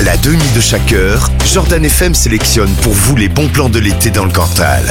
À la demi de chaque heure, Jordan FM sélectionne pour vous les bons plans de l'été dans le Cantal.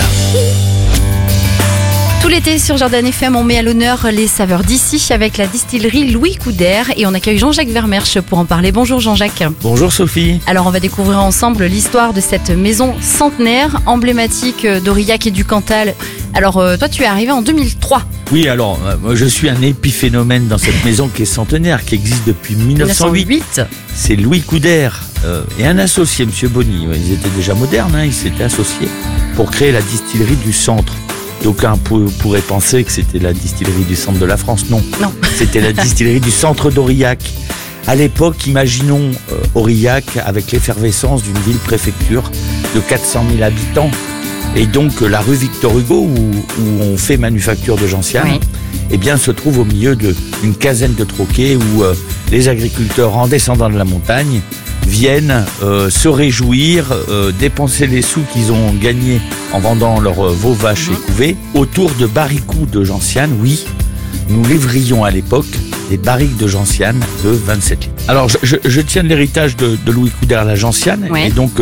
Tout l'été sur Jordan FM, on met à l'honneur les saveurs d'ici avec la distillerie Louis Couder et on accueille Jean-Jacques Vermersch pour en parler. Bonjour Jean-Jacques. Bonjour Sophie. Alors on va découvrir ensemble l'histoire de cette maison centenaire, emblématique d'Aurillac et du Cantal. Alors toi tu es arrivé en 2003. Oui, alors moi je suis un épiphénomène dans cette maison qui est centenaire, qui existe depuis 1908. C'est Louis Couder et un associé, Monsieur Bonny. Ils étaient déjà modernes, ils s'étaient associés pour créer la distillerie du centre. D'aucuns pourraient penser que c'était la distillerie du centre de la France. Non. C'était la distillerie du centre d'Aurillac. À l'époque, imaginons Aurillac avec l'effervescence d'une ville-préfecture de 400 000 habitants. Et donc la rue Victor Hugo, où on fait manufacture de gentiane, eh bien, se trouve au milieu d'une quinzaine de troquets où les agriculteurs, en descendant de la montagne, viennent se réjouir, dépenser les sous qu'ils ont gagnés en vendant leurs veaux, vaches et couvées autour de barriques de gentiane. Oui, nous livrions à l'époque des barriques de gentiane de 27 litres. Alors je tiens de l'héritage de Louis Couder la gentiane, et donc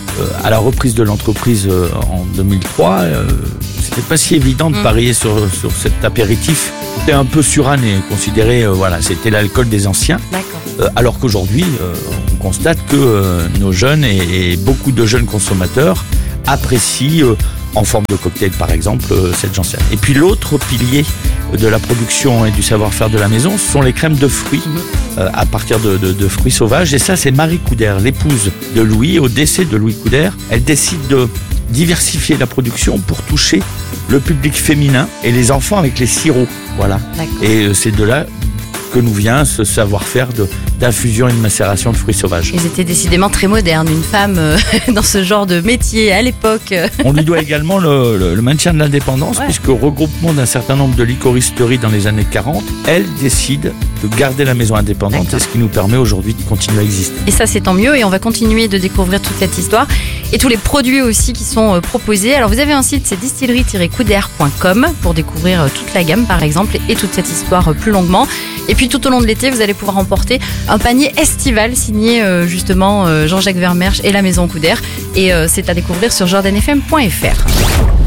à la reprise de l'entreprise en 2003, c'était pas si évident de parier sur cet apéritif. C'était un peu suranné, considéré, c'était l'alcool des anciens. Alors qu'aujourd'hui, on constate que nos jeunes et beaucoup de jeunes consommateurs apprécient, en forme de cocktail par exemple, cette gentiane. Et puis l'autre pilier de la production et du savoir-faire de la maison, ce sont les crèmes de fruits à partir de fruits sauvages. Et ça, c'est Marie Couder, l'épouse de Louis. Au décès de Louis Couder, elle décide de diversifier la production pour toucher le public féminin et les enfants avec les sirops. Voilà. Et c'est de là que nous vient ce savoir-faire d'infusion et de macération de fruits sauvages. Ils étaient décidément très modernes, une femme dans ce genre de métier à l'époque. On lui doit également le maintien de l'indépendance, puisque au regroupement d'un certain nombre de licoristeries dans les années 40, elle décide de garder la maison indépendante, c'est ce qui nous permet aujourd'hui de continuer à exister. Et ça c'est tant mieux, et on va continuer de découvrir toute cette histoire et tous les produits aussi qui sont proposés. Alors vous avez un site, c'est distillerie-couder.com pour découvrir toute la gamme par exemple et toute cette histoire plus longuement. Et puis tout au long de l'été, vous allez pouvoir emporter un panier estival signé justement Jean-Jacques Vermersch et la maison Couder. Et c'est à découvrir sur jordanfm.fr.